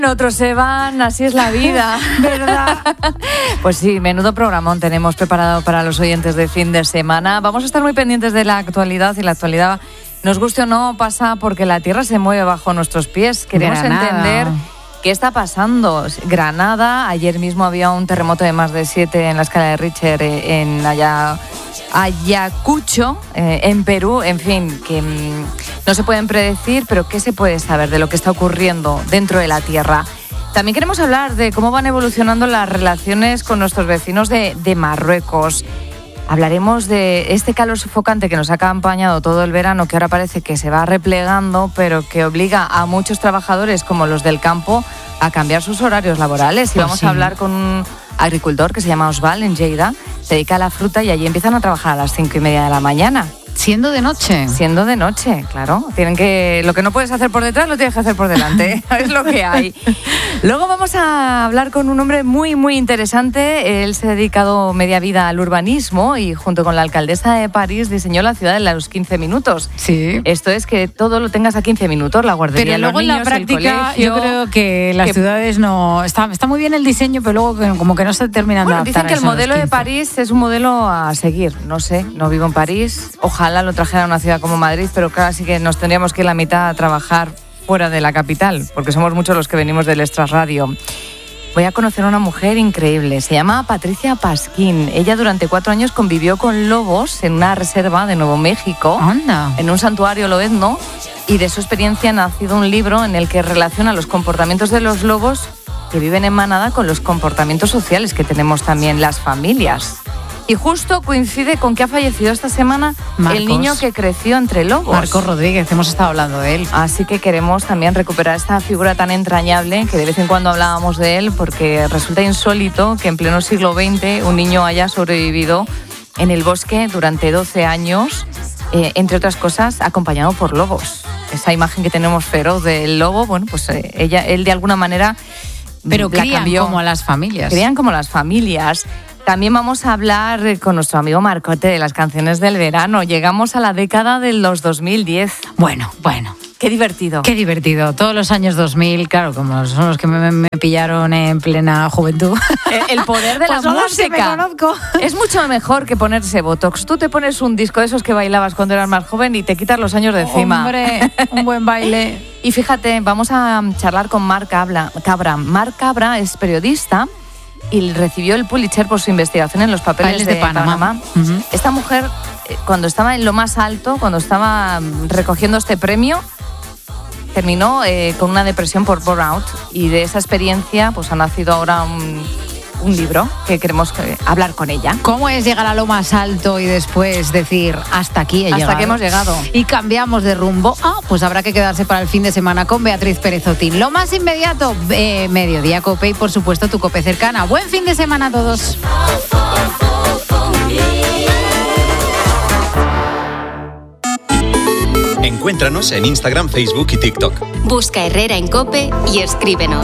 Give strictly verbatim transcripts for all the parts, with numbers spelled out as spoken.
Otros se van, así es la vida, ¿verdad? Pues sí, menudo programón tenemos preparado para los oyentes de fin de semana. Vamos a estar muy pendientes de la actualidad y la actualidad, nos guste o no, pasa porque la tierra se mueve bajo nuestros pies. Queremos Granada. entender qué está pasando. Granada, ayer mismo había un terremoto de más de siete en la escala de Richter en allá... Ayacucho, eh, en Perú, en fin, que mmm, no se pueden predecir, pero ¿qué se puede saber de lo que está ocurriendo dentro de la Tierra? También queremos hablar de cómo van evolucionando las relaciones con nuestros vecinos de, de Marruecos. Hablaremos de este calor sofocante que nos ha acompañado todo el verano, que ahora parece que se va replegando, pero que obliga a muchos trabajadores, como los del campo, a cambiar sus horarios laborales. Y pues vamos sí. a hablar con un agricultor que se llama Osval, en Lleida, se dedica a la fruta y allí empiezan a trabajar a las cinco y media de la mañana. Siendo de noche. Siendo de noche, claro. Tienen que, lo que no puedes hacer por detrás lo tienes que hacer por delante. Es lo que hay. Luego vamos a hablar con un hombre muy, muy interesante. Él se ha dedicado media vida al urbanismo y junto con la alcaldesa de París diseñó la ciudad en los quince minutos. Sí. Esto es que todo lo tengas a quince minutos, la guardería, pero luego los niños, en la práctica el yo creo que las que, ciudades no... Está, está muy bien el diseño, pero luego como que no se terminan bueno, de adaptar. Dicen que el modelo de París es un modelo a seguir. No sé, no vivo en París. Ojalá lo trajera a una ciudad como Madrid, pero claro, sí que nos tendríamos que ir la mitad a trabajar fuera de la capital, porque somos muchos los que venimos del extrarradio. Voy a conocer a una mujer increíble, se llama Patricia Pasquín. Ella durante cuatro años convivió con lobos en una reserva de Nuevo México, Anda. en un santuario loezno, y de su experiencia ha nacido un libro en el que relaciona los comportamientos de los lobos que viven en manada con los comportamientos sociales que tenemos también las familias. Y justo coincide con que ha fallecido esta semana Marcos. el niño que creció entre lobos. Marcos Rodríguez, hemos estado hablando de él. Así que queremos también recuperar esta figura tan entrañable que de vez en cuando hablábamos de él, porque resulta insólito que en pleno siglo veinte un niño haya sobrevivido en el bosque durante doce años, eh, entre otras cosas, acompañado por lobos. Esa imagen que tenemos feroz del lobo, bueno, pues eh, ella, él de alguna manera Pero la crían cambió. como a las familias. Crían como las familias. También vamos a hablar con nuestro amigo Marcote de las canciones del verano. Llegamos a la década de los dos mil diez. Bueno, bueno. Qué divertido. Qué divertido. Todos los años dos mil, claro, como son los que me, me pillaron en plena juventud. El, el poder de pues la música. Me conozco. Es mucho mejor que ponerse Botox. Tú te pones un disco de esos que bailabas cuando eras más joven y te quitas los años de encima. Hombre, un buen baile. Y fíjate, vamos a charlar con Marc Cabra. Marc Cabra es periodista y recibió el Pulitzer por su investigación en los papeles Papeles de, de Panamá. Panamá. Uh-huh. Esta mujer, cuando estaba en lo más alto, cuando estaba recogiendo este premio, terminó eh, con una depresión por burnout, y de esa experiencia pues ha nacido ahora un, un libro que queremos eh, hablar con ella. ¿Cómo es llegar a lo más alto y después decir hasta aquí he hasta llegado? Hasta que hemos llegado. Y cambiamos de rumbo. Ah, pues habrá que quedarse para el fin de semana con Beatriz Pérez Otín. Lo más inmediato, eh, Mediodía Cope y por supuesto tu Cope cercana. Buen fin de semana a todos. Encuéntranos en Instagram, Facebook y TikTok. Busca Herrera en Cope y escríbenos.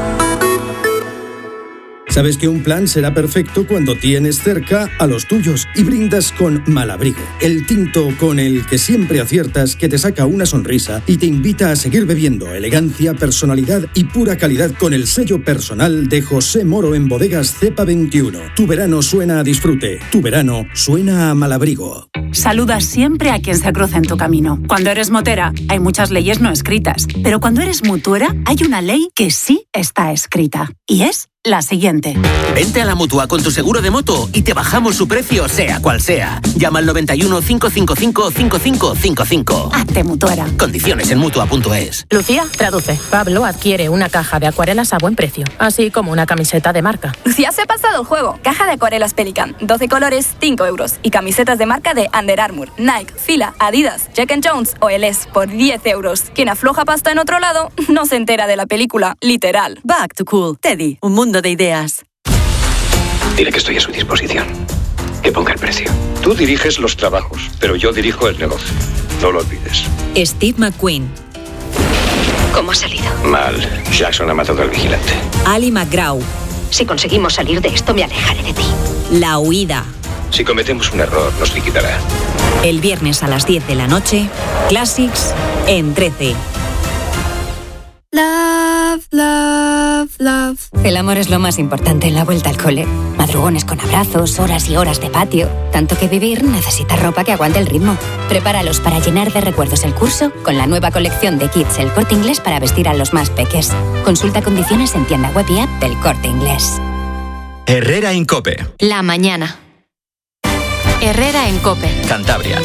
Sabes que un plan será perfecto cuando tienes cerca a los tuyos y brindas con Malabrigo, el tinto con el que siempre aciertas, que te saca una sonrisa y te invita a seguir bebiendo. Elegancia, personalidad y pura calidad con el sello personal de José Moro en Bodegas Cepa veintiuno. Tu verano suena a disfrute, tu verano suena a Malabrigo. Saluda siempre a quien se cruza en tu camino. Cuando eres motera, hay muchas leyes no escritas, pero cuando eres mutuera, hay una ley que sí está escrita, y es la siguiente. Vente a la Mutua con tu seguro de moto y te bajamos su precio, sea cual sea. Llama al noventa y uno, cinco cinco cinco, cinco cinco cinco cinco. Hazte mutuera. Condiciones en mutua punto es. Lucía, traduce. Pablo adquiere una caja de acuarelas a buen precio, así como una camiseta de marca. Lucía se ha pasado el juego. Caja de acuarelas Pelican, doce colores, cinco euros. Y camisetas de marca de Under Armour, Nike, Fila, Adidas, Jack and Jones o L S por diez euros. Quien afloja pasta en otro lado no se entera de la película, literal. Back to Cool. Teddy, un mundo de ideas. Dile que estoy a su disposición. Que ponga el precio. Tú diriges los trabajos, pero yo dirijo el negocio. No lo olvides. Steve McQueen. ¿Cómo ha salido? Mal. Jackson ha matado al vigilante. Ali McGraw. Si conseguimos salir de esto, me alejaré de ti. La huida. Si cometemos un error, nos liquidará. El viernes a las diez de la noche, Classics en trece. Love, love, love. El amor es lo más importante en la vuelta al cole. Madrugones con abrazos, horas y horas de patio. Tanto que vivir necesita ropa que aguante el ritmo. Prepáralos para llenar de recuerdos el curso con la nueva colección de kits El Corte Inglés para vestir a los más peques. Consulta condiciones en tienda web y app del Corte Inglés. Herrera en COPE. La mañana. Herrera en COPE. Cantabria.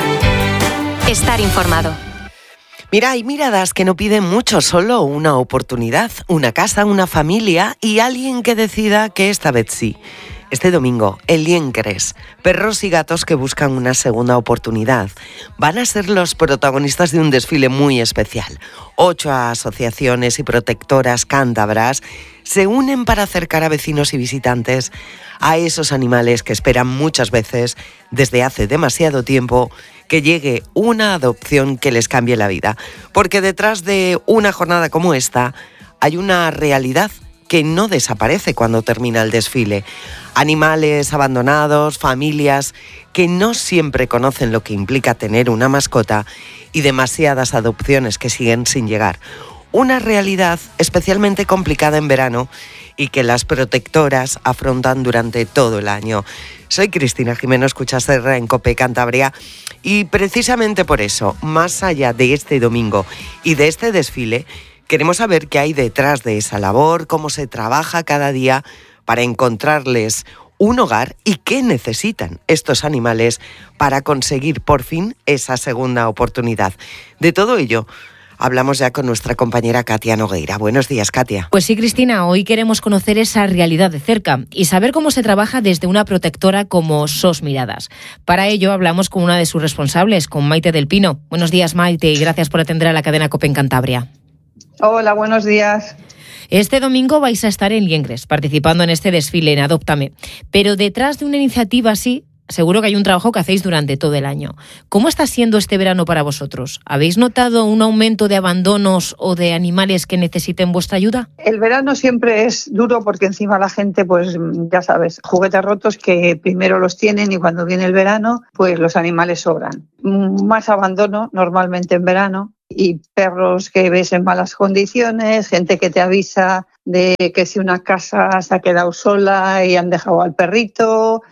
Estar informado. Mira, hay miradas que no piden mucho, solo una oportunidad, una casa, una familia y alguien que decida que esta vez sí. Este domingo, el Liencres, perros y gatos que buscan una segunda oportunidad, van a ser los protagonistas de un desfile muy especial. Ocho asociaciones y protectoras cántabras se unen para acercar a vecinos y visitantes a esos animales que esperan muchas veces, desde hace demasiado tiempo, que llegue una adopción que les cambie la vida. Porque detrás de una jornada como esta hay una realidad que no desaparece cuando termina el desfile. Animales abandonados, familias que no siempre conocen lo que implica tener una mascota y demasiadas adopciones que siguen sin llegar. Una realidad especialmente complicada en verano y que las protectoras afrontan durante todo el año. Soy Cristina Jimeno, escuchas Herrera en COPE Cantabria y precisamente por eso, más allá de este domingo y de este desfile, queremos saber qué hay detrás de esa labor, cómo se trabaja cada día para encontrarles un hogar y qué necesitan estos animales para conseguir por fin esa segunda oportunidad. De todo ello hablamos ya con nuestra compañera Katia Nogueira. Buenos días, Katia. Pues sí, Cristina, hoy queremos conocer esa realidad de cerca y saber cómo se trabaja desde una protectora como SOS Miradas. Para ello hablamos con una de sus responsables, con Maite del Pino. Buenos días, Maite, y gracias por atender a la cadena COPE en Cantabria. Hola, buenos días. Este domingo vais a estar en Liencres, participando en este desfile en Adóptame. Pero detrás de una iniciativa así, seguro que hay un trabajo que hacéis durante todo el año. ¿Cómo está siendo este verano para vosotros? ¿Habéis notado un aumento de abandonos o de animales que necesiten vuestra ayuda? El verano siempre es duro porque encima la gente, pues ya sabes, juguetes rotos que primero los tienen y cuando viene el verano, pues los animales sobran. Más abandono normalmente en verano y perros que ves en malas condiciones, gente que te avisa de que si una casa se ha quedado sola y han dejado al perrito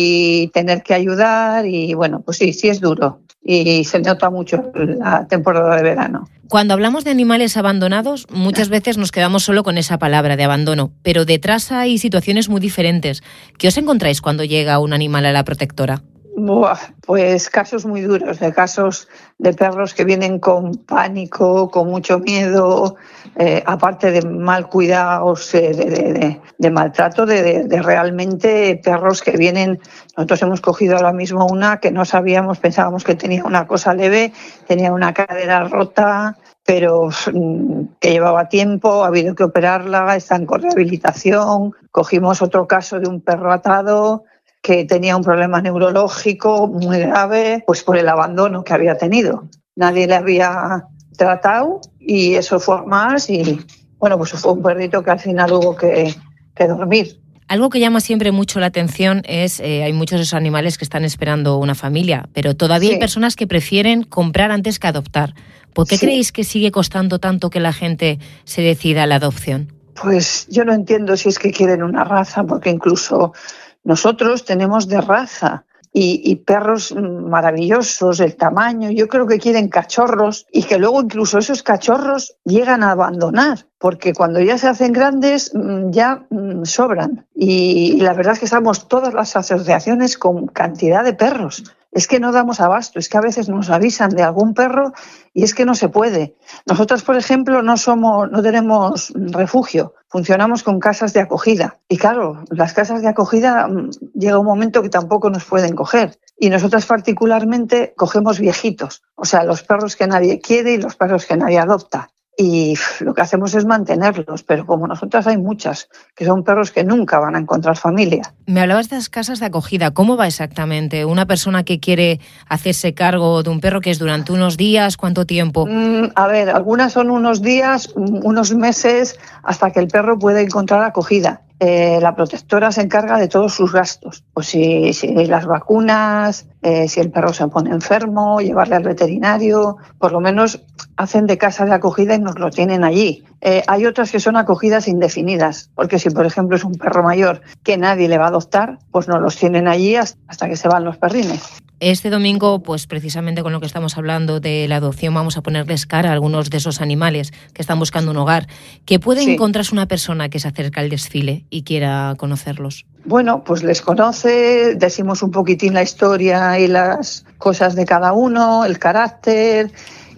y tener que ayudar y bueno, pues sí, sí es duro y se nota mucho la temporada de verano. Cuando hablamos de animales abandonados, muchas veces nos quedamos solo con esa palabra de abandono, pero detrás hay situaciones muy diferentes. ¿Qué os encontráis cuando llega un animal a la protectora? Buah, pues casos muy duros, de casos de perros que vienen con pánico, con mucho miedo, eh, aparte de mal cuidados, eh, de, de, de, de maltrato, de, de, de realmente perros que vienen. Nosotros hemos cogido ahora mismo una que no sabíamos, pensábamos que tenía una cosa leve, tenía una cadera rota, pero que llevaba tiempo, ha habido que operarla, están con rehabilitación. Cogimos otro caso de un perro atado que tenía un problema neurológico muy grave, pues por el abandono que había tenido. Nadie le había tratado y eso fue más y bueno, pues fue un perrito que al final hubo que, que dormir. Algo que llama siempre mucho la atención es, eh, hay muchos de esos animales que están esperando una familia, pero todavía sí hay personas que prefieren comprar antes que adoptar. ¿Por qué sí creéis que sigue costando tanto que la gente se decida a la adopción? Pues yo no entiendo si es que quieren una raza, porque incluso nosotros tenemos de raza y, y perros maravillosos, el tamaño. Yo creo que quieren cachorros y que luego incluso esos cachorros llegan a abandonar, porque cuando ya se hacen grandes ya sobran. Y la verdad es que estamos todas las asociaciones con cantidad de perros. Es que no damos abasto, es que a veces nos avisan de algún perro y es que no se puede. Nosotras, por ejemplo, no somos, no tenemos refugio, funcionamos con casas de acogida. Y claro, las casas de acogida llega un momento que tampoco nos pueden coger. Y nosotras particularmente cogemos viejitos, o sea, los perros que nadie quiere y los perros que nadie adopta. Y lo que hacemos es mantenerlos, pero como nosotras hay muchas, que son perros que nunca van a encontrar familia. Me hablabas de las casas de acogida. ¿Cómo va exactamente? ¿Una persona que quiere hacerse cargo de un perro que es durante unos días? ¿Cuánto tiempo? Mm, a ver, algunas son unos días, unos meses, hasta que el perro puede encontrar acogida. eh, la protectora se encarga de todos sus gastos. Pues si, si las vacunas, eh, si el perro se pone enfermo, llevarle al veterinario, por lo menos hacen de casa de acogida y nos lo tienen allí. Eh, hay otras que son acogidas indefinidas, porque si, por ejemplo, es un perro mayor que nadie le va a adoptar, pues nos los tienen allí hasta que se van los perrines. Este domingo, pues precisamente con lo que estamos hablando de la adopción, vamos a ponerles cara a algunos de esos animales que están buscando un hogar. ¿Qué puede sí. encontrarse una persona que se acerca al desfile y quiera conocerlos? Bueno, pues les conoce, decimos un poquitín la historia y las cosas de cada uno, el carácter,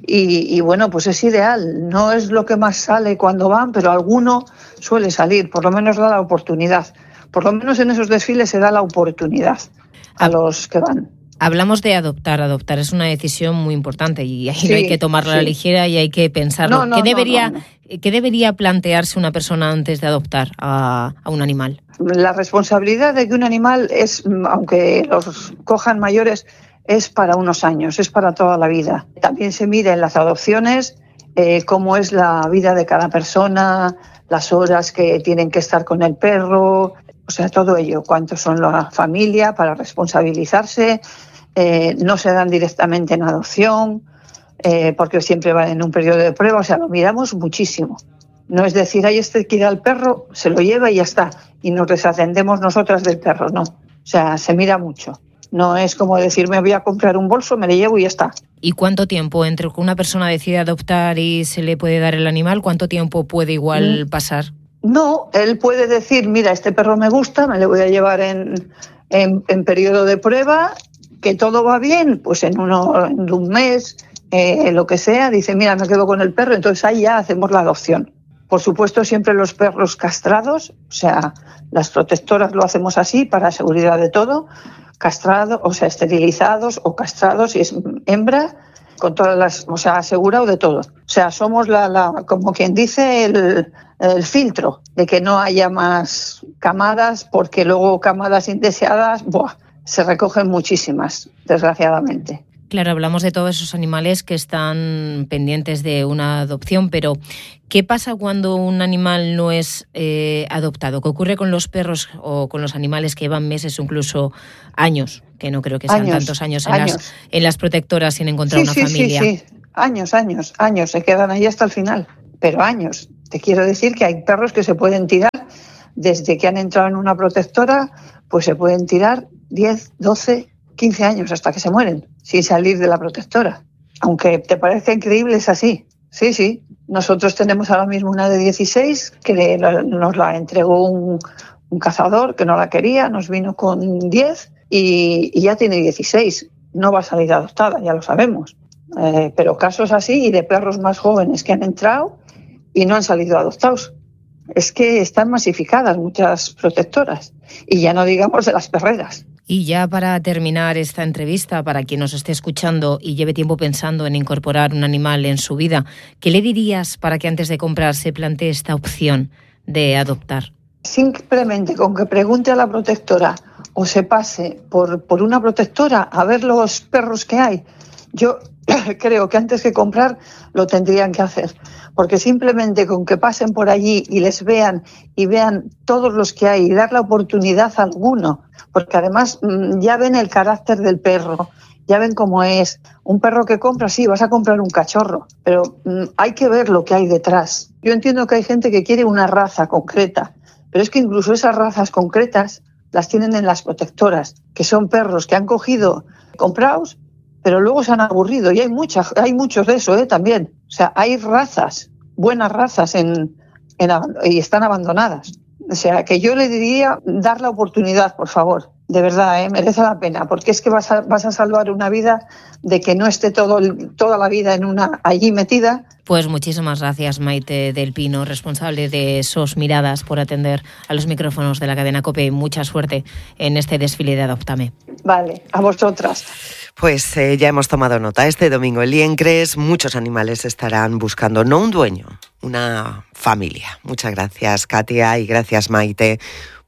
y, y bueno, pues es ideal. No es lo que más sale cuando van, pero alguno suele salir, por lo menos da la oportunidad. Por lo menos en esos desfiles se da la oportunidad a ah. los que van. Hablamos de adoptar. Adoptar es una decisión muy importante y ahí sí, no hay que tomarla sí. a la ligera y hay que pensarlo. No, no, ¿Qué, debería, no, no, no. ¿Qué debería plantearse una persona antes de adoptar a, a un animal? La responsabilidad de que un animal es, aunque los cojan mayores, es para unos años, es para toda la vida. También se mira en las adopciones eh, cómo es la vida de cada persona, las horas que tienen que estar con el perro, o sea, todo ello, cuántos son la familia para responsabilizarse. Eh, no se dan directamente en adopción, eh, porque siempre van en un periodo de prueba, o sea, lo miramos muchísimo. No es decir, ay, este quiere al perro, se lo lleva y ya está, y nos desatendemos nosotras del perro, no. O sea, se mira mucho. No es como decir, me voy a comprar un bolso, me lo llevo y ya está. ¿Y cuánto tiempo entre que una persona decide adoptar y se le puede dar el animal, cuánto tiempo puede igual mm. pasar? No, él puede decir, mira, este perro me gusta, me lo voy a llevar en, en, en periodo de prueba, que todo va bien, pues en, uno, en un mes, eh, lo que sea, dice, mira, me quedo con el perro, entonces ahí ya hacemos la adopción. Por supuesto, siempre los perros castrados, o sea, las protectoras lo hacemos así para seguridad de todo, castrados, o sea, esterilizados o castrados, si es hembra, con todas las, o sea, asegurado de todo. O sea, somos la, la como quien dice, el, el filtro de que no haya más camadas, porque luego camadas indeseadas, ¡buah!, se recogen muchísimas, desgraciadamente. Claro, hablamos de todos esos animales que están pendientes de una adopción, pero ¿qué pasa cuando un animal no es eh, adoptado? ¿Qué ocurre con los perros o con los animales que llevan meses o incluso años? Que no creo que sean años, tantos años en, años. Las, en las protectoras sin encontrar sí, una sí, familia. Sí, sí, años, años, años, se quedan ahí hasta el final, pero años. Te quiero decir que hay perros que se pueden tirar desde que han entrado en una protectora, pues se pueden tirar diez, doce, quince años hasta que se mueren, sin salir de la protectora. Aunque te parezca increíble, es así. Sí, sí. Nosotros tenemos ahora mismo una de dieciséis que nos la entregó un, un cazador que no la quería, nos vino con diez y, y ya tiene dieciséis. No va a salir adoptada, ya lo sabemos. Eh, pero casos así y de perros más jóvenes que han entrado y no han salido adoptados. Es que están masificadas muchas protectoras y ya no digamos de las perreras. Y ya para terminar esta entrevista, para quien nos esté escuchando y lleve tiempo pensando en incorporar un animal en su vida, ¿qué le dirías para que antes de comprar se plantee esta opción de adoptar? Simplemente con que pregunte a la protectora o se pase por, por una protectora a ver los perros que hay. Yo creo que antes que comprar lo tendrían que hacer, porque simplemente con que pasen por allí y les vean y vean todos los que hay y dar la oportunidad a alguno, porque además ya ven el carácter del perro, ya ven cómo es. Un perro que compra, sí, vas a comprar un cachorro, pero mm, hay que ver lo que hay detrás. Yo entiendo que hay gente que quiere una raza concreta, pero es que incluso esas razas concretas las tienen en las protectoras, que son perros que han cogido comprados, pero luego se han aburrido, y hay muchas, hay muchos de eso, ¿eh? También. O sea, hay razas, buenas razas en, en, y están abandonadas. O sea, que yo le diría dar la oportunidad, por favor. De verdad, ¿eh? Merece la pena, porque es que vas a, vas a salvar una vida de que no esté todo, toda la vida en una allí metida. Pues muchísimas gracias, Maite del Pino, responsable de SOS Miradas, por atender a los micrófonos de la cadena COPE. Mucha suerte en este desfile de Adóptame. Vale, a vosotras. Pues eh, ya hemos tomado nota. Este domingo en Liencres muchos animales estarán buscando no un dueño, una familia. Muchas gracias, Katia, y gracias, Maite,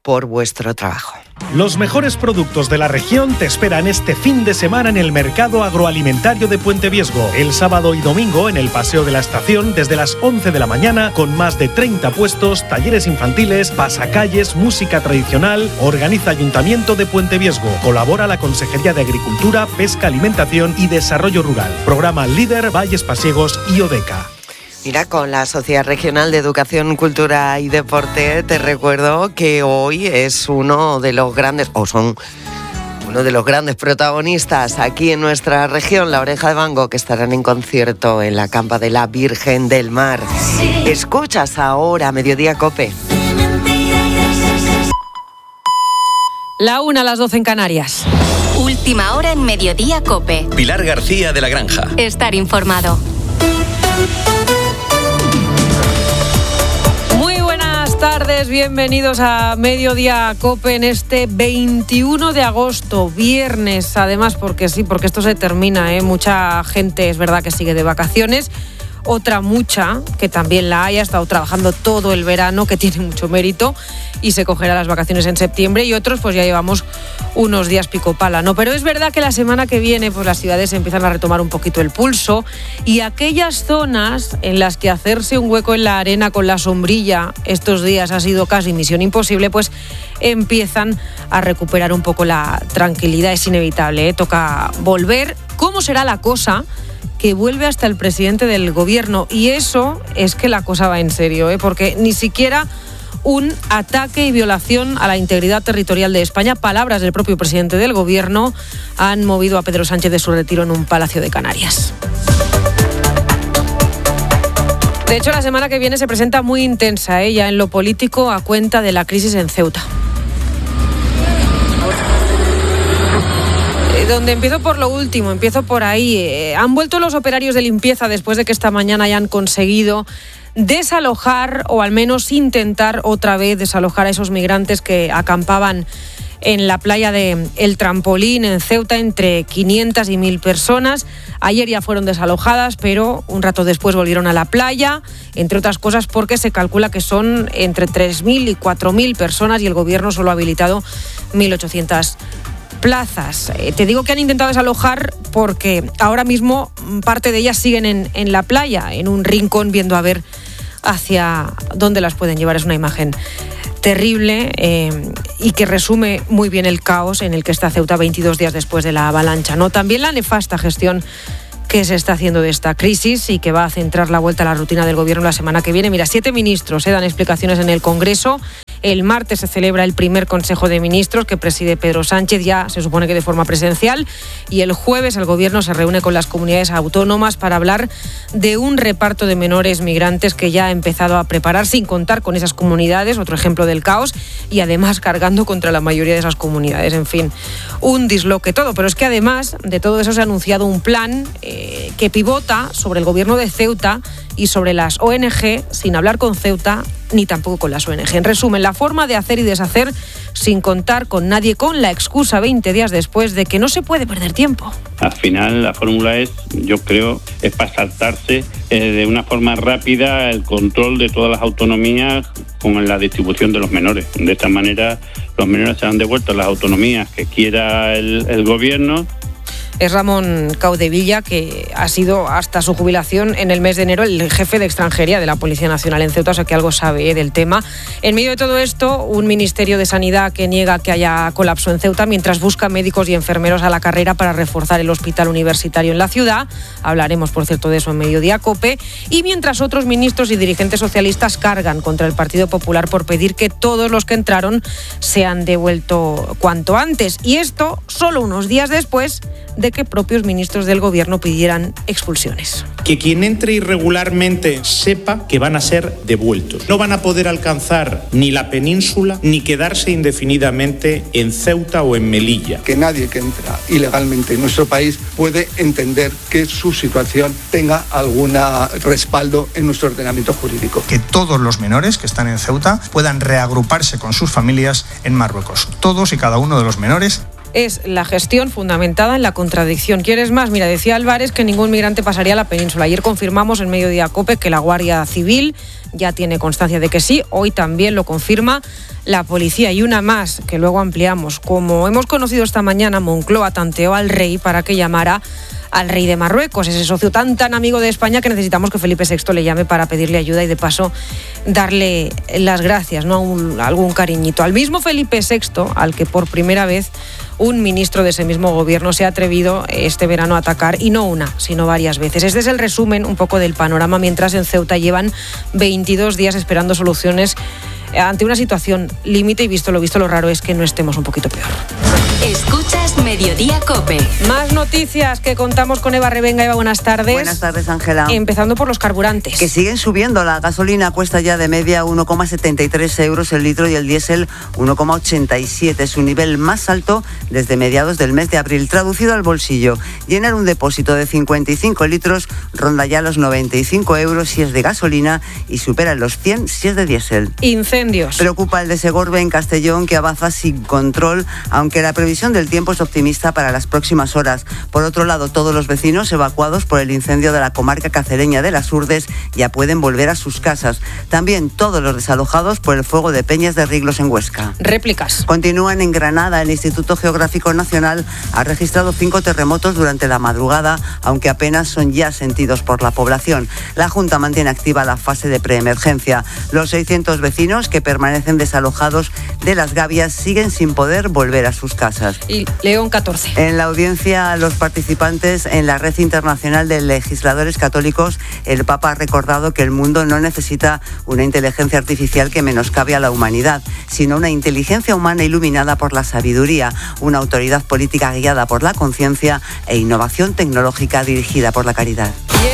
por vuestro trabajo. Los mejores productos de la región te esperan este fin de semana en el mercado agroalimentario de Puente Viesgo. El sábado y domingo en el Paseo de la Estación desde las once de la mañana con más de treinta puestos, talleres infantiles, pasacalles, música tradicional. Organiza Ayuntamiento de Puente Viesgo. Colabora la Consejería de Agricultura, Pesca, Alimentación y Desarrollo Rural. Programa Líder, Valles Pasiegos y Odeca. Mira, con la Sociedad Regional de Educación, Cultura y Deporte, te recuerdo que hoy es uno de los grandes, o son uno de los grandes protagonistas aquí en nuestra región, La Oreja de Van Gogh, que estarán en concierto en la Campa de la Virgen del Mar. Escuchas ahora Mediodía Cope. La una a las doce en Canarias. Última hora en Mediodía Cope. Pilar García de la Granja. Estar informado. Buenas tardes, bienvenidos a Mediodía Cope en este veintiuno de agosto, viernes, además porque sí, porque esto se termina, ¿eh? Mucha gente es verdad que sigue de vacaciones, otra mucha, que también la hay, ha estado trabajando todo el verano, que tiene mucho mérito, y se cogerá las vacaciones en septiembre, y otros pues ya llevamos unos días pico pala, ¿no? Pero es verdad que la semana que viene pues las ciudades empiezan a retomar un poquito el pulso, y aquellas zonas en las que hacerse un hueco en la arena con la sombrilla estos días ha sido casi misión imposible, pues empiezan a recuperar un poco la tranquilidad. Es inevitable, ¿eh? Toca volver. ¿Cómo será la cosa? Que vuelve hasta el presidente del gobierno, y eso es que la cosa va en serio, ¿eh? Porque ni siquiera un ataque y violación a la integridad territorial de España, palabras del propio presidente del gobierno, han movido a Pedro Sánchez de su retiro en un palacio de Canarias. De hecho, la semana que viene se presenta muy intensa, ¿eh? Ya en lo político, a cuenta de la crisis en Ceuta. Donde empiezo por lo último, empiezo por ahí. Eh, han vuelto los operarios de limpieza después de que esta mañana hayan conseguido desalojar, o al menos intentar otra vez desalojar a esos migrantes que acampaban en la playa de El Trampolín, en Ceuta, entre quinientas y mil personas. Ayer ya fueron desalojadas, pero un rato después volvieron a la playa, entre otras cosas porque se calcula que son entre tres mil y cuatro mil personas, y el gobierno solo ha habilitado mil ochocientas plazas. Eh, te digo que han intentado desalojar porque ahora mismo parte de ellas siguen en, en la playa, en un rincón, viendo a ver hacia dónde las pueden llevar. Es una imagen terrible eh, y que resume muy bien el caos en el que está Ceuta veintidós días después de la avalancha, ¿no? También la nefasta gestión que se está haciendo de esta crisis y que va a centrar la vuelta a la rutina del gobierno la semana que viene. Mira, siete ministros eh, dan explicaciones en el Congreso. El martes se celebra el primer Consejo de Ministros que preside Pedro Sánchez, ya se supone que de forma presencial, y el jueves el gobierno se reúne con las comunidades autónomas para hablar de un reparto de menores migrantes que ya ha empezado a preparar, sin contar con esas comunidades, otro ejemplo del caos, y además cargando contra la mayoría de esas comunidades. En fin, un disloque todo, pero es que además de todo eso se ha anunciado un plan eh, que pivota sobre el gobierno de Ceuta y sobre las O N Ge, sin hablar con Ceuta ni tampoco con las O N Ge. En resumen, la forma de hacer y deshacer sin contar con nadie, con la excusa veinte días después de que no se puede perder tiempo. Al final la fórmula es, yo creo, es para saltarse eh, de una forma rápida el control de todas las autonomías con la distribución de los menores. De esta manera los menores serán devueltos a las autonomías que quiera el, el gobierno. Es Ramón Caudevilla, que ha sido hasta su jubilación en el mes de enero el jefe de extranjería de la Policía Nacional en Ceuta, o sea que algo sabe ¿eh? del tema. En medio de todo esto, un Ministerio de Sanidad que niega que haya colapso en Ceuta, mientras busca médicos y enfermeros a la carrera para reforzar el hospital universitario en la ciudad. Hablaremos, por cierto, de eso en Mediodía Cope. Y mientras otros ministros y dirigentes socialistas cargan contra el Partido Popular por pedir que todos los que entraron sean devueltos cuanto antes. Y esto solo unos días después de que propios ministros del gobierno pidieran expulsiones. Que quien entre irregularmente sepa que van a ser devueltos. No van a poder alcanzar ni la península ni quedarse indefinidamente en Ceuta o en Melilla. Que nadie que entra ilegalmente en nuestro país puede entender que su situación tenga algún respaldo en nuestro ordenamiento jurídico. Que todos los menores que están en Ceuta puedan reagruparse con sus familias en Marruecos. Todos y cada uno de los menores. es la gestión fundamentada en la contradicción. ¿Quieres más? Mira, decía Álvarez que ningún migrante pasaría a la península. Ayer confirmamos en Mediodía COPE que la Guardia Civil ya tiene constancia de que sí. Hoy también lo confirma la policía. Y una más, que luego ampliamos. Como hemos conocido esta mañana, Moncloa tanteó al rey para que llamara al rey de Marruecos, ese socio tan tan amigo de España que necesitamos que Felipe sexto le llame para pedirle ayuda y de paso darle las gracias, ¿no? Un, algún cariñito. Al mismo Felipe sexto, al que por primera vez un ministro de ese mismo gobierno se ha atrevido este verano a atacar, y no una, sino varias veces. Este es el resumen un poco del panorama, mientras en Ceuta llevan veintidós días esperando soluciones ante una situación límite, y visto lo visto, lo raro es que no estemos un poquito peor. Escuchas Mediodía COPE. Más noticias que contamos con Eva Revenga. Eva, buenas tardes. Buenas tardes, Ángela. Empezando por los carburantes. Que siguen subiendo. La gasolina cuesta ya de media uno coma setenta y tres euros el litro y el diésel uno coma ochenta y siete, su nivel más alto desde mediados del mes de abril. Traducido al bolsillo, llenar un depósito de cincuenta y cinco litros ronda ya los noventa y cinco euros si es de gasolina y supera los cien si es de diésel. Incendios. Preocupa el de Segorbe en Castellón, que avanza sin control, aunque la previsión del tiempo es optimista para las próximas horas. Por otro lado, todos los vecinos evacuados por el incendio de la comarca cacereña de Las Urdes ya pueden volver a sus casas. También todos los desalojados por el fuego de Peñas de Riglos en Huesca. Réplicas. Continúan en Granada. El Instituto Geográfico Nacional ha registrado cinco terremotos durante la madrugada, aunque apenas son ya sentidos por la población. La Junta mantiene activa la fase de preemergencia. Los seiscientos vecinos que permanecen desalojados de Las Gavias siguen sin poder volver a sus casas. Y León catorce. En la audiencia a los participantes en la Red Internacional de Legisladores Católicos, el Papa ha recordado que el mundo no necesita una inteligencia artificial que menoscabe a la humanidad, sino una inteligencia humana iluminada por la sabiduría, una autoridad política guiada por la conciencia e innovación tecnológica dirigida por la caridad.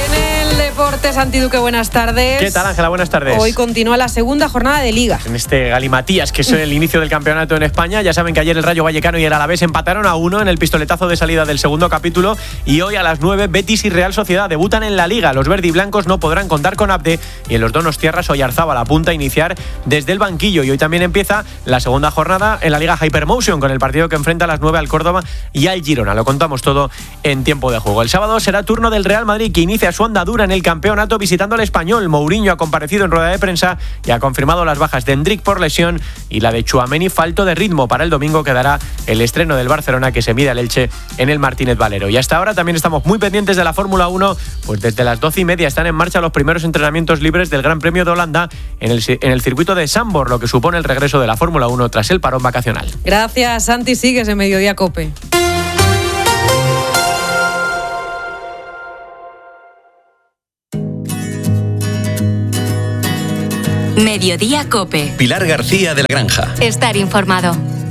Deportes, Santi Duque, buenas tardes. ¿Qué tal, Ángela? Buenas tardes. Hoy continúa la segunda jornada de Liga. En este galimatías, que es el inicio del campeonato en España. Ya saben que ayer el Rayo Vallecano y el Alavés empataron a uno en el pistoletazo de salida del segundo capítulo, y hoy a las nueve Betis y Real Sociedad debutan en la Liga. Los verdiblancos no podrán contar con Abde, y en los donostiarras Oyarzábal apunta a iniciar desde el banquillo. Y hoy también empieza la segunda jornada en la Liga Hypermotion, con el partido que enfrenta a las nueve al Córdoba y al Girona. Lo contamos todo en tiempo de juego. El sábado será turno del Real Madrid, que inicia su andadura en el campeonato visitando al Español. Mourinho ha comparecido en rueda de prensa y ha confirmado las bajas de Endrick por lesión y la de Tchouaméni falto de ritmo. Para el domingo quedará el estreno del Barcelona, que se mide al Elche en el Martínez Valero. Y hasta ahora también estamos muy pendientes de la Fórmula uno, pues desde las doce y media están en marcha los primeros entrenamientos libres del Gran Premio de Holanda en el, en el circuito de Zandvoort, lo que supone el regreso de la Fórmula uno tras el parón vacacional. Gracias, Santi. Sigues en Mediodía COPE. Mediodía COPE. Pilar García de la Granja. Estar informado.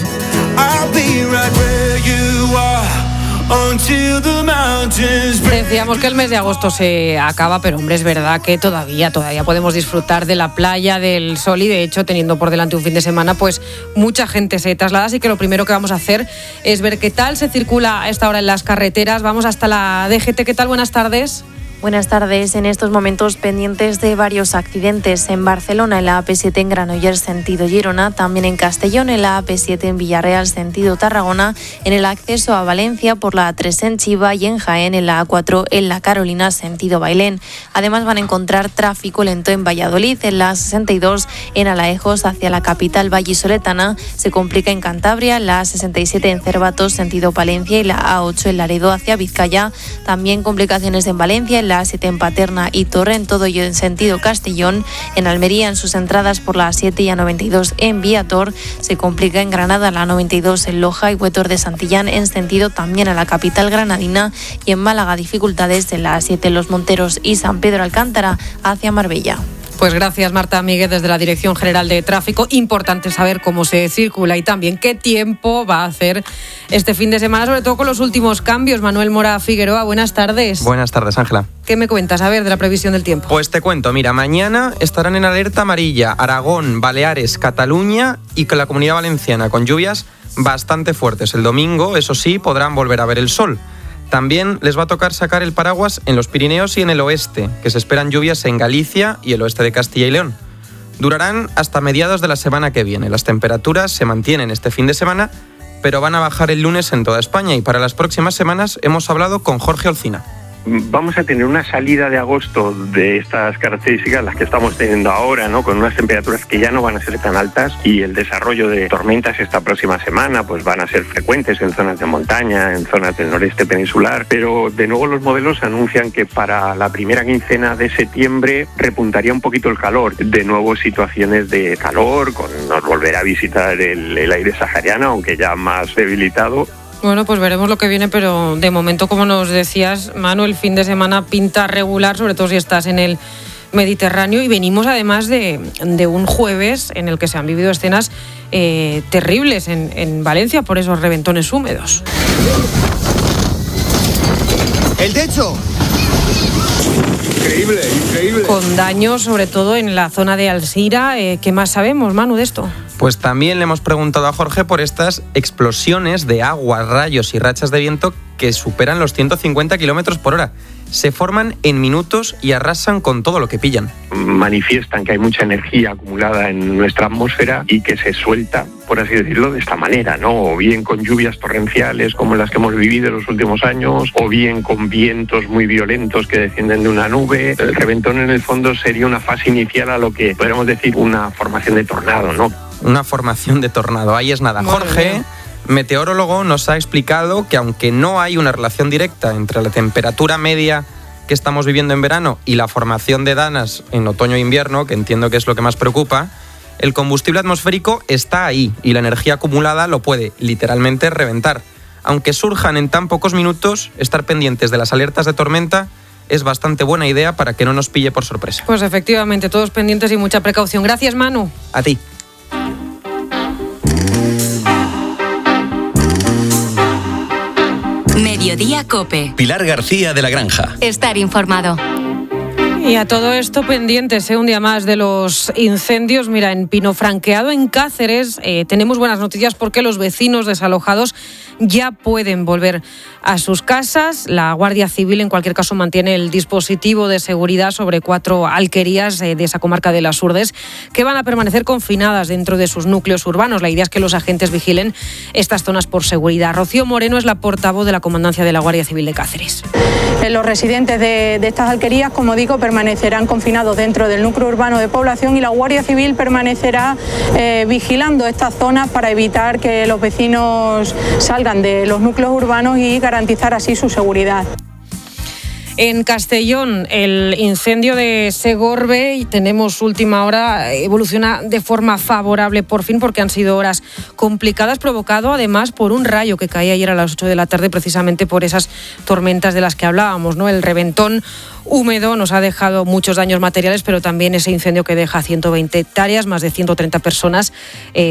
Decíamos que el mes de agosto se acaba, pero hombre, es verdad que todavía, todavía podemos disfrutar de la playa, del sol, y de hecho, teniendo por delante un fin de semana, pues mucha gente se traslada, así que lo primero que vamos a hacer es ver qué tal se circula a esta hora en las carreteras. Vamos hasta la D G T. ¿Qué tal? Buenas tardes. Buenas tardes. En estos momentos pendientes de varios accidentes en Barcelona, en la A P siete en Granollers sentido Girona, también en Castellón, en la A P siete en Villarreal sentido Tarragona, en el acceso a Valencia por la A tres en Chiva y en Jaén en la A cuatro en La Carolina sentido Bailén. Además van a encontrar tráfico lento en Valladolid, en la sesenta y dos en Alaejos hacia la capital vallisoletana, se complica en Cantabria, la A sesenta y siete en Cervatos sentido Palencia y la A ocho en Laredo hacia Vizcaya. También complicaciones en Valencia, en la A siete en Paterna y Torrent, todo ello en sentido Castellón. En Almería, en sus entradas por la A siete y A noventa y dos en Viator. Se complica en Granada la A noventa y dos en Loja y Huétor de Santillán en sentido también a la capital granadina. Y en Málaga, dificultades en la A siete en Los Monteros y San Pedro Alcántara hacia Marbella. Pues gracias, Marta Míguez, desde la Dirección General de Tráfico. Importante saber cómo se circula y también qué tiempo va a hacer este fin de semana, sobre todo con los últimos cambios. Manuel Mora Figueroa, buenas tardes. Buenas tardes, Ángela. ¿Qué me cuentas, a ver, de la previsión del tiempo? Pues te cuento, mira, mañana estarán en alerta amarilla Aragón, Baleares, Cataluña y con la Comunidad Valenciana, con lluvias bastante fuertes. El domingo, eso sí, podrán volver a ver el sol. También les va a tocar sacar el paraguas en los Pirineos y en el oeste, que se esperan lluvias en Galicia y el oeste de Castilla y León. Durarán hasta mediados de la semana que viene. Las temperaturas se mantienen este fin de semana, pero van a bajar el lunes en toda España y para las próximas semanas hemos hablado con Jorge Olcina. Vamos a tener una salida de agosto de estas características, las que estamos teniendo ahora, ¿no? Con unas temperaturas que ya no van a ser tan altas y el desarrollo de tormentas esta próxima semana pues van a ser frecuentes en zonas de montaña, en zonas del noreste peninsular, pero de nuevo los modelos anuncian que para la primera quincena de septiembre repuntaría un poquito el calor, de nuevo situaciones de calor, con, nos volverá a visitar el, el aire sahariano, aunque ya más debilitado. Bueno, pues veremos lo que viene, pero de momento, como nos decías, Manu, el fin de semana pinta regular, sobre todo si estás en el Mediterráneo, y venimos además de, de un jueves en el que se han vivido escenas eh, terribles en, en Valencia por esos reventones húmedos. ¡El techo! Increíble, increíble. Con daños, sobre todo en la zona de Alzira. Eh, ¿Qué más sabemos, Manu, de esto? Pues también le hemos preguntado a Jorge por estas explosiones de agua, rayos y rachas de viento que superan los ciento cincuenta kilómetros por hora. Se forman en minutos y arrasan con todo lo que pillan. Manifiestan que hay mucha energía acumulada en nuestra atmósfera y que se suelta, por así decirlo, de esta manera, ¿no? O bien con lluvias torrenciales como las que hemos vivido en los últimos años, o bien con vientos muy violentos que descienden de una nube. El reventón, en el fondo, sería una fase inicial a lo que podríamos decir una formación de tornado, ¿no? Una formación de tornado, ahí es nada. Jorge, meteorólogo, nos ha explicado que aunque no hay una relación directa entre la temperatura media que estamos viviendo en verano y la formación de danas en otoño e invierno, que entiendo que es lo que más preocupa, el combustible atmosférico está ahí y la energía acumulada lo puede literalmente reventar. Aunque surjan en tan pocos minutos, estar pendientes de las alertas de tormenta es bastante buena idea para que no nos pille por sorpresa. Pues efectivamente, todos pendientes y mucha precaución. Gracias, Manu. A ti. Mediodía COPE. Pilar García de la Granja. Estar informado. Y a todo esto pendientes, ¿eh? Un día más de los incendios. Mira, en Pinofranqueado, en Cáceres, eh, tenemos buenas noticias porque los vecinos desalojados ya pueden volver a sus casas. La Guardia Civil, en cualquier caso, mantiene el dispositivo de seguridad sobre cuatro alquerías eh, de esa comarca de las Urdes que van a permanecer confinadas dentro de sus núcleos urbanos. La idea es que los agentes vigilen estas zonas por seguridad. Rocío Moreno es la portavoz de la Comandancia de la Guardia Civil de Cáceres. Los residentes de, de estas alquerías, como digo, permanecerán confinados dentro del núcleo urbano de población y la Guardia Civil permanecerá eh, vigilando estas zonas para evitar que los vecinos salgan de los núcleos urbanos y garantizar así su seguridad. En Castellón, el incendio de Segorbe, y tenemos última hora, evoluciona de forma favorable por fin porque han sido horas complicadas, provocado además por un rayo que caía ayer a las ocho de la tarde precisamente por esas tormentas de las que hablábamos, ¿no? El reventón húmedo nos ha dejado muchos daños materiales, pero también ese incendio que deja ciento veinte hectáreas, más de ciento treinta personas eh,